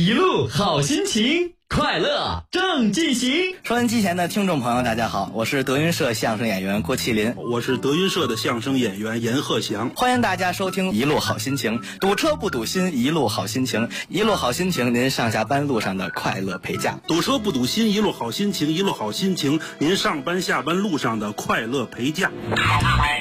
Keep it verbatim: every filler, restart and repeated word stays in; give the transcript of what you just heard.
一路好心情，快乐正进行。 收音机前的听众朋友大家好，我是德云社相声演员郭麒麟， 我是德云社的相声演员严鹤翔。 欢迎大家收听一路好心情，堵车不堵心，一路好心情，一路好心情，您上下班路上的快乐陪驾。 堵车不堵心，一路好心情，一路好心情，您上班下班路上的快乐陪驾。